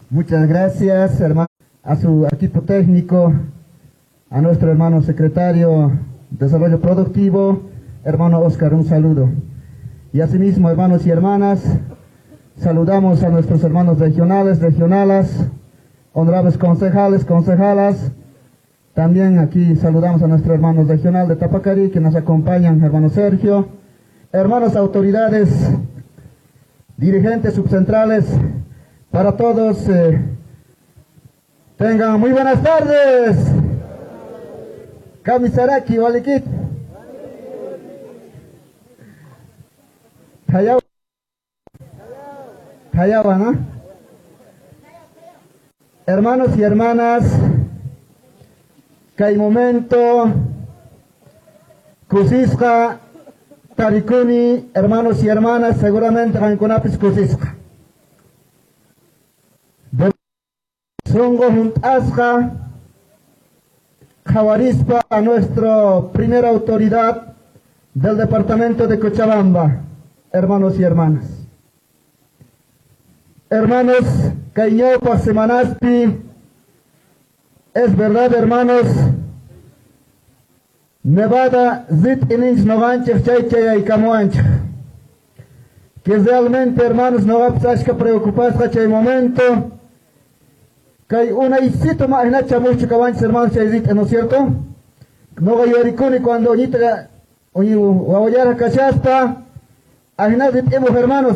Muchas gracias, hermano, a su equipo técnico, a nuestro hermano secretario de Desarrollo Productivo, hermano Oscar, un saludo. Y asimismo, hermanos y hermanas, saludamos a nuestros hermanos regionales, regionalas, honorables concejales, concejalas. También aquí saludamos a nuestro hermano regional de Tapacarí, que nos acompañan, hermano Sergio, hermanos autoridades, dirigentes subcentrales, para todos, tengan muy buenas tardes. Kamisaraki, Walikit. Tayawa, ¿no? Hermanos y hermanas, que hay momento, Kusisqa, Tarikuni, hermanos y hermanas, seguramente van con apis Kusisqa. Songo Juntasqa, Jawarispa, a nuestra primera autoridad del departamento de Cochabamba, hermanos y hermanas. Hermanos, Cañopa, Semanaspi, es verdad, hermanos, Nevada, Zit Inins Novanchech, Chaychaya y Camoancha, que realmente, hermanos, no va a preocuparse en este momento, que hay una isita más en la mucho cabancha, hermanos, ¿no es cierto? No va a llorar cuando ahorita va a llorar cachasta, ajena hemos, hermanos,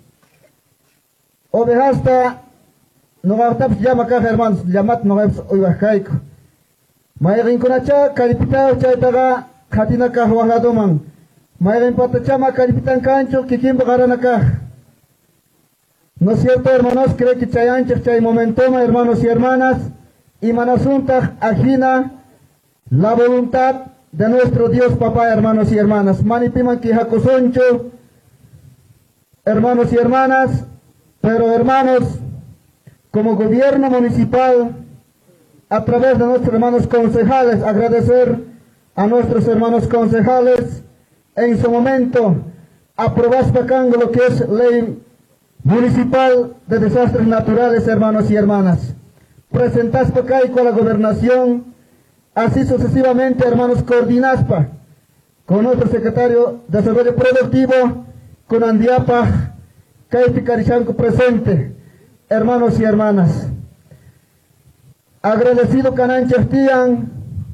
o dejasta, no va a estar llama acá, hermanos, llamat no va a ir a caico. Mayrin conacha, calipitao, chaitaga, katina cajuan doman. Mayrin patachama, calipitan cancho, que quien bajarán acá. ¿No es cierto, hermanos? Creo que chayanchek, chay momentoma, hermanos y hermanas, y manasunta, agina la voluntad de nuestro Dios, papá, hermanos y hermanas. Manipiman que jacosoncho, hermanos y hermanas, pero hermanos, como gobierno municipal, a través de nuestros hermanos concejales, agradecer a nuestros hermanos concejales en su momento aprobar lo que es ley municipal de desastres naturales, hermanos y hermanas. Presentaspa con la gobernación, así sucesivamente, hermanos, coordinaspa con nuestro secretario de Desarrollo Productivo, con Andiapa, Caipi Carichanco presente, hermanos y hermanas. Agradecido Cananchas Tian,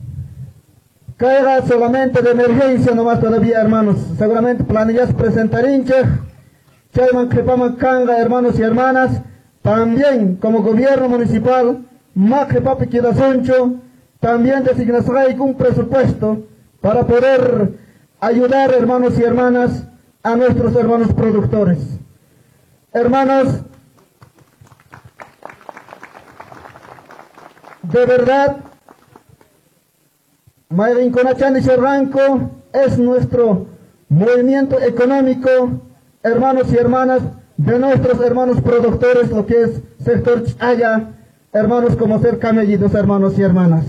caiga solamente de emergencia nomás todavía, hermanos. Seguramente planillas presentarinche, Chayman Crepaman Kanga, hermanos y hermanas, también como gobierno municipal, Majepapi Quidasoncho, también designará un presupuesto para poder ayudar, hermanos y hermanas, a nuestros hermanos productores. Hermanos, de verdad, Mayrin Conachani Serranco es nuestro movimiento económico, hermanos y hermanas, de nuestros hermanos productores, lo que es sector Chaya, hermanos como ser camellitos, hermanos y hermanas.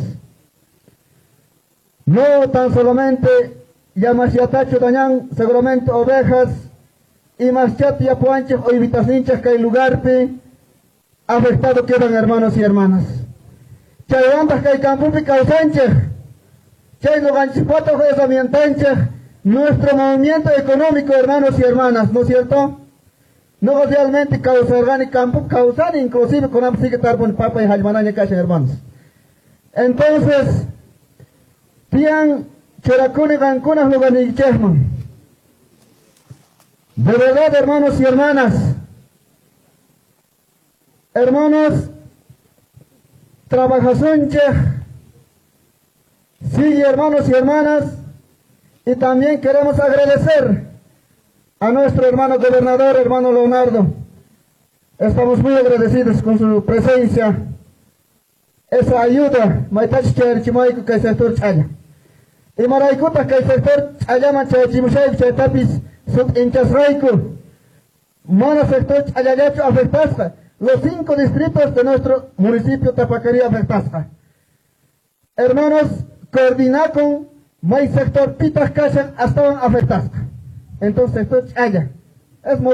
No tan solamente Yamasiatacho Dañán, seguramente ovejas, y Maschat y Apuanches o Invitasinchas que hay lugarpe, afectados quedan, hermanos y hermanas. Chayambas que hay campupi causanche, chay no ganchipato es ambientanche, nuestro movimiento económico, hermanos y hermanas, ¿no es cierto? No realmente causar y campo, causar inclusive con amor sigue tarbon papa y halmanaña cacha, hermanos. Entonces, tian cheracuni gancunas lugares chesman. De verdad, hermanos y hermanas, hermanos, trabajasonche, sí, hermanos y hermanas, y también queremos agradecer a nuestro hermano gobernador, hermano Leonardo. Estamos muy agradecidos con su presencia, esa ayuda, maitach cherchimaiko que el sector chaya. Y maraikuta que el sector chayama cherchimushay chertapis sub hinchasraiku. Mono sector chayayacho afectasca. Los 5 distritos de nuestro municipio Tapacarí afectasca. Hermanos, coordinar con my sector pitas cachan hasta afectasca. Entonces, sector chaya. Es